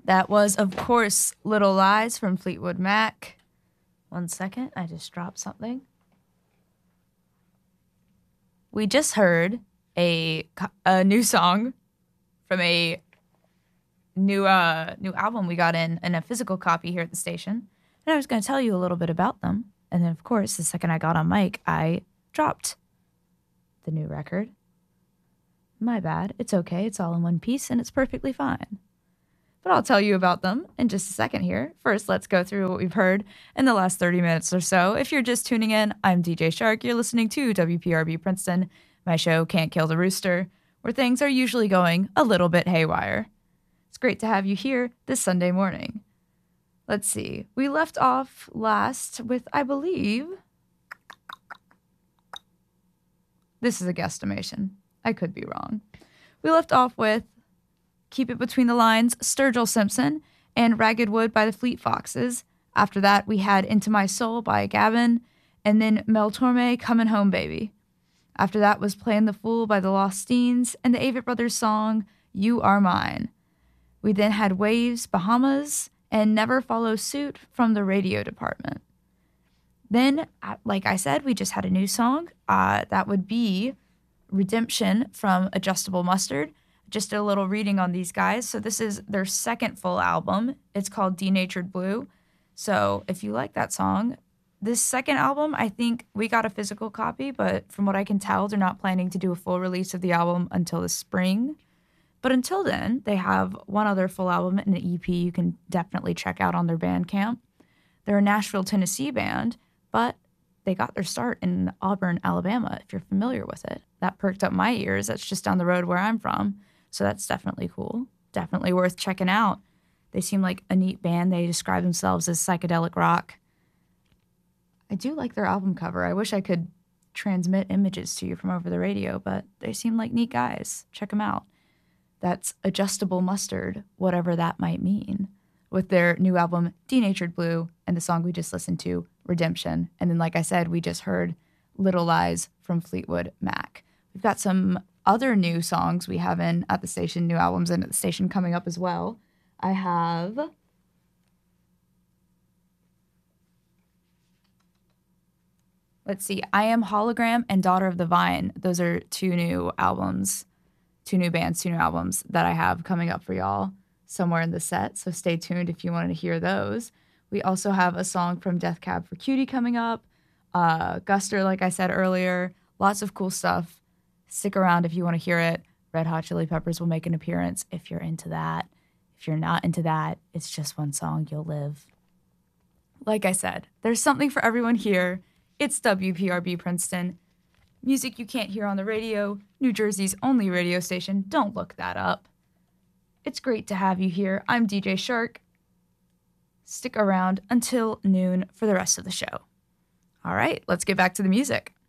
That was, of course, Little Lies from Fleetwood Mac. 1 second, I just dropped something. We just heard a new song from a new album we got in a physical copy here at the station. And I was going to tell you a little bit about them. And then, of course, the second I got on mic, I dropped the new record. My bad. It's okay. It's all in one piece, and it's perfectly fine. But I'll tell you about them in just a second here. First, let's go through what we've heard in the last 30 minutes or so. If you're just tuning in, I'm DJ Shark. You're listening to WPRB Princeton, my show Can't Kill the Rooster, where things are usually going a little bit haywire. It's great to have you here this Sunday morning. Let's see. We left off last with, I believe, this is a guesstimation. I could be wrong. We left off with Keep It Between the Lines, Sturgill Simpson, and Ragged Wood by the Fleet Foxes. After that, we had Into My Soul by Gavin, and then Mel Torme, Comin' Home Baby. After that was Playin' the Fool by the Lost Steens, and the Avett Brothers song, You Are Mine. We then had Waves, Bahamas, and Never Follow Suit from the Radio Department. Then, like I said, we just had a new song. That would be Redemption from Adjustable Mustard. Just did a little reading on these guys. So this is their second full album. It's called Denatured Blue. So if you like that song, this second album, I think we got a physical copy, but from what I can tell, they're not planning to do a full release of the album until the spring. But until then, they have one other full album and an EP you can definitely check out on their Bandcamp. They're a Nashville, Tennessee band, but they got their start in Auburn, Alabama, if you're familiar with it. That perked up my ears. That's just down the road where I'm from. So that's definitely cool. Definitely worth checking out. They seem like a neat band. They describe themselves as psychedelic rock. I do like their album cover. I wish I could transmit images to you from over the radio, but they seem like neat guys. Check them out. That's Adjustable Mustard, whatever that might mean, with their new album, Denatured Blue, and the song we just listened to, Redemption. And then, like I said, we just heard Little Lies from Fleetwood Mac. We've got some other new songs we have in at the station, new albums in at the station coming up as well. I have let's see, I Am Hologram and Daughter of the Vine. Those are two new albums, two new bands, two new albums that I have coming up for y'all somewhere in the set. So stay tuned if you want to hear those. We also have a song from Death Cab for Cutie coming up. Guster, like I said earlier, lots of cool stuff. Stick around if you want to hear it. Red Hot Chili Peppers will make an appearance if you're into that. If you're not into that, it's just one song, you'll live. Like I said, there's something for everyone here. It's WPRB Princeton. Music you can't hear on the radio, New Jersey's only radio station. Don't look that up. It's great to have you here. I'm DJ Shark. Stick around until noon for the rest of the show. All right, let's get back to the music.